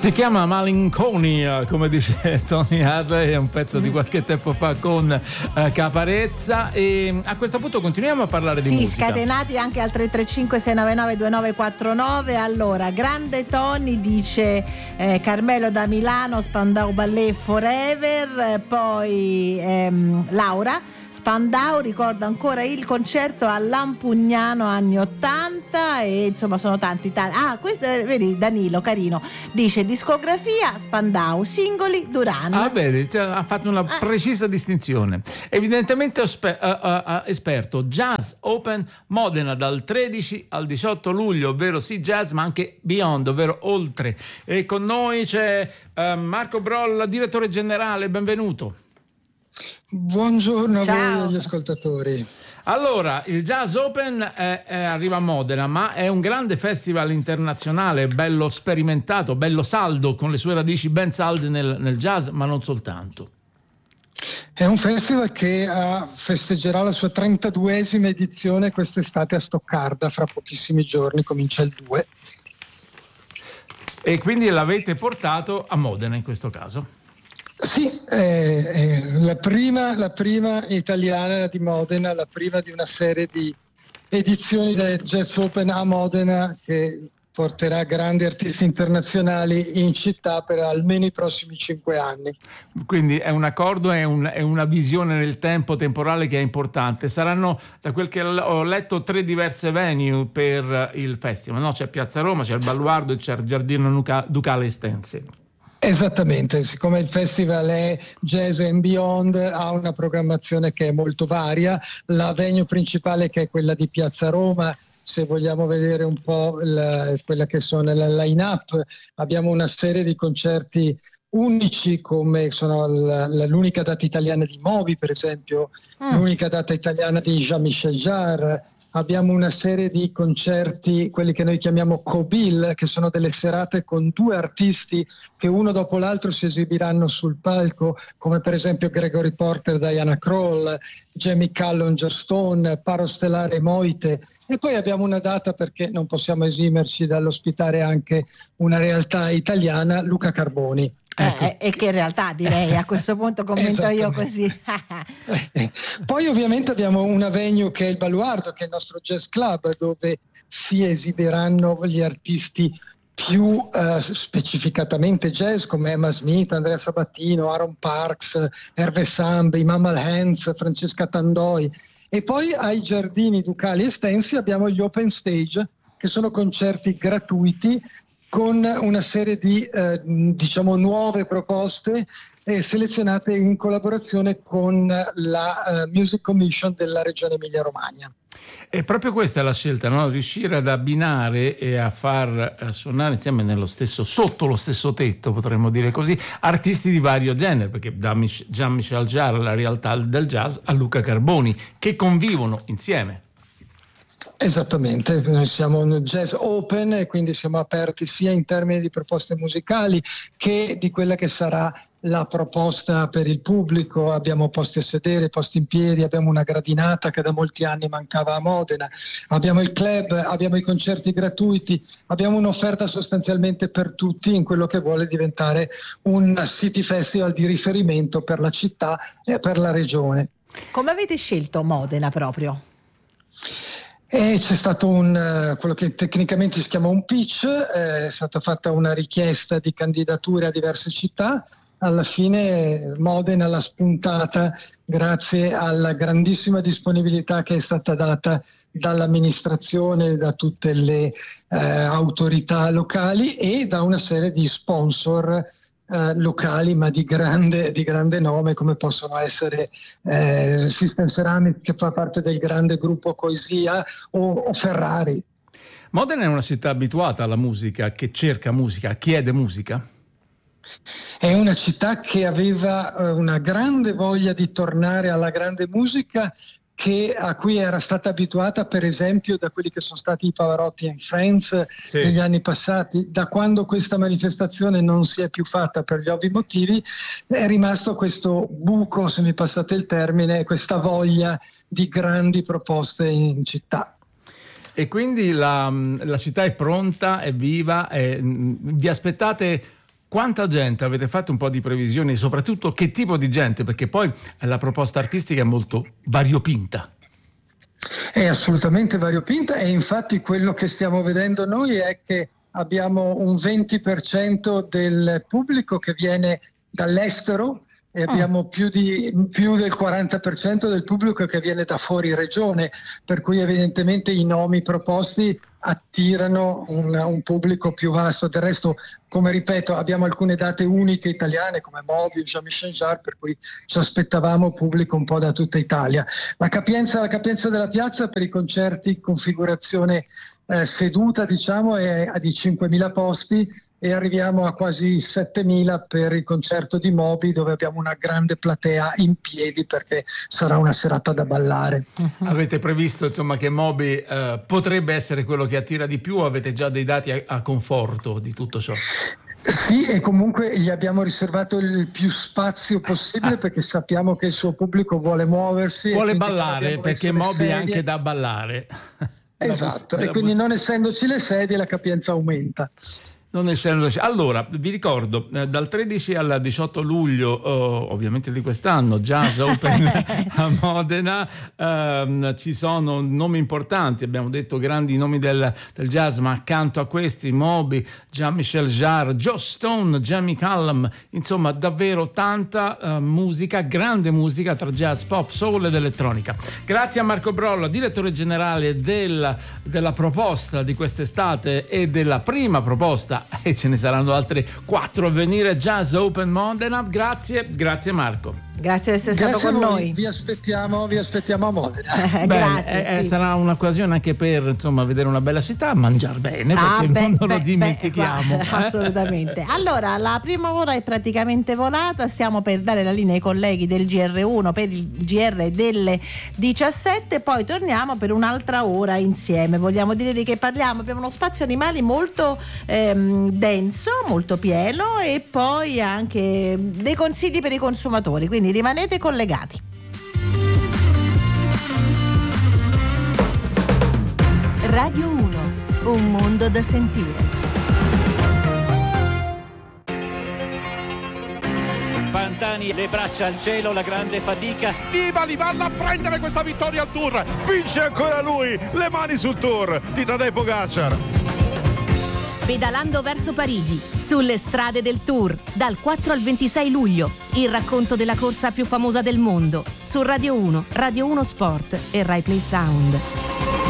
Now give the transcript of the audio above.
Si chiama Malinconia, come dice Tony Hadley, è un pezzo di qualche tempo fa con Caparezza. E a questo punto continuiamo a parlare di musica. Scatenati anche al 335 699 2949. Allora, grande Tony, dice Carmelo da Milano, Spandau Ballet Forever. Poi Laura, Spandau ricorda ancora il concerto a Lampugnano anni 80, e insomma sono tanti. Questo vedi, Danilo carino dice discografia Spandau, singoli Duran. Vedi, ha fatto una precisa distinzione. Evidentemente esperto. Jazz Open Modena dal 13 al 18 luglio, ovvero sì jazz ma anche beyond, ovvero oltre. E con noi c'è Marco Brolla, direttore generale, benvenuto. Buongiorno a voi e agli ascoltatori. Allora, il Jazz Open arriva a Modena, ma è un grande festival internazionale, bello sperimentato, bello saldo, con le sue radici ben salde nel jazz, ma non soltanto. È un festival che festeggerà la sua 32esima edizione quest'estate a Stoccarda, fra pochissimi giorni, comincia il 2. E quindi l'avete portato a Modena in questo caso? Sì, la prima italiana di Modena, la prima di una serie di edizioni del Jazz Open a Modena che porterà grandi artisti internazionali in città per almeno i prossimi 5 anni. Quindi è un accordo, è una visione nel tempo temporale che è importante. Saranno, da quel che ho letto, 3 diverse venue per il festival, no? C'è Piazza Roma, c'è il Baluardo e c'è il Giardino Ducale Estense. Esattamente, siccome il festival è Jazz and Beyond, ha una programmazione che è molto varia. La venue principale, che è quella di Piazza Roma, se vogliamo vedere un po' quella che sono la line-up, abbiamo una serie di concerti unici, come sono l'unica data italiana di Moby, per esempio, l'unica data italiana di Jean-Michel Jarre. Abbiamo una serie di concerti, quelli che noi chiamiamo co-bill, che sono delle serate con 2 artisti che uno dopo l'altro si esibiranno sul palco, come per esempio Gregory Porter, Diana Krall, Jamie Cullum, Joe Stone, Paro Stellare Moite. E poi abbiamo una data, perché non possiamo esimerci dall'ospitare anche una realtà italiana, Luca Carboni. Ecco. E che in realtà direi a questo punto commento io così. Poi ovviamente abbiamo una venue che è il Baluardo, che è il nostro jazz club, dove si esibiranno gli artisti più specificatamente jazz, come Emma Smith, Andrea Sabatino, Aaron Parks, Hervé Sambe, Imam Al-Hens, Francesca Tandoi. E poi ai Giardini Ducali Estensi abbiamo gli open stage, che sono concerti gratuiti con una serie di nuove proposte selezionate in collaborazione con la Music Commission della Regione Emilia-Romagna. E proprio questa è la scelta, no? Riuscire ad abbinare e a far suonare insieme sotto lo stesso tetto, potremmo dire così, artisti di vario genere, perché da Jean-Michel Jarre, la realtà del jazz, a Luca Carboni, che convivono insieme. Esattamente, noi siamo un jazz open e quindi siamo aperti sia in termini di proposte musicali che di quella che sarà la proposta per il pubblico. Abbiamo posti a sedere, posti in piedi, abbiamo una gradinata che da molti anni mancava a Modena, abbiamo il club, abbiamo i concerti gratuiti, abbiamo un'offerta sostanzialmente per tutti in quello che vuole diventare un city festival di riferimento per la città e per la regione. Come avete scelto Modena proprio? E c'è stato quello che tecnicamente si chiama un pitch, è stata fatta una richiesta di candidature a diverse città. Alla fine Modena l'ha spuntata grazie alla grandissima disponibilità che è stata data dall'amministrazione, da tutte le autorità locali e da una serie di sponsor locali, ma di grande nome, come possono essere System Ceramic, che fa parte del grande gruppo Coesia, o Ferrari. Modena è una città abituata alla musica, che cerca musica, chiede musica? È una città che aveva una grande voglia di tornare alla grande musica, a cui era stata abituata per esempio da quelli che sono stati i Pavarotti and Friends degli anni passati. Da quando questa manifestazione non si è più fatta per gli ovvi motivi, è rimasto questo buco, se mi passate il termine, questa voglia di grandi proposte in città. E quindi la città è pronta, è viva, vi aspettate Quanta gente, avete fatto un po' di previsioni, soprattutto che tipo di gente, perché poi la proposta artistica è molto variopinta. È assolutamente variopinta, e infatti quello che stiamo vedendo noi è che abbiamo un 20% del pubblico che viene dall'estero e abbiamo più del 40% del pubblico che viene da fuori regione, per cui evidentemente i nomi proposti attirano un pubblico più vasto. Del resto, come ripeto, abbiamo alcune date uniche italiane come Moby, Jean-Michel Jarre, per cui ci aspettavamo pubblico un po' da tutta Italia. La capienza della piazza per i concerti configurazione seduta, diciamo, è di 5.000 posti, e arriviamo a quasi 7.000 per il concerto di Moby, dove abbiamo una grande platea in piedi perché sarà una serata da ballare. Avete previsto insomma che Moby potrebbe essere quello che attira di più, o avete già dei dati a conforto di tutto ciò? Sì, e comunque gli abbiamo riservato il più spazio possibile perché sappiamo che il suo pubblico vuole muoversi. Vuole ballare, perché Moby è anche da ballare. Esatto, e quindi non essendoci le sedie la capienza aumenta. Allora, vi ricordo, dal 13 al 18 luglio, ovviamente di quest'anno, Jazz Open a Modena, ci sono nomi importanti, abbiamo detto grandi nomi del jazz, ma accanto a questi Moby, Jean-Michel Jarre, Joe Stone, Jamie Cullum, insomma davvero tanta musica, grande musica tra jazz, pop, soul ed elettronica. Grazie a Marco Brolla, direttore generale della proposta di quest'estate e della prima proposta, e ce ne saranno altre 4 a venire, Jazz Open Modena. Grazie Marco. Grazie di essere stato con noi. Vi aspettiamo a Modena. Grazie, sì. Sarà un'occasione anche per insomma vedere una bella città, mangiare bene, perché non lo dimentichiamo. Assolutamente. Allora, la prima ora è praticamente volata, stiamo per dare la linea ai colleghi del GR1 per il GR delle 17, poi torniamo per un'altra ora insieme. Vogliamo dire di che parliamo? Abbiamo uno spazio animali molto denso, molto pieno, e poi anche dei consigli per i consumatori, quindi rimanete collegati. Radio 1, un mondo da sentire. Pantani, le braccia al cielo, la grande fatica. Nibali vanno a prendere questa vittoria al Tour, vince ancora lui, le mani sul Tour di Tadej Pogačar. Pedalando verso Parigi, sulle strade del Tour, dal 4 al 26 luglio, il racconto della corsa più famosa del mondo, su Radio 1, Radio 1 Sport e Rai Play Sound.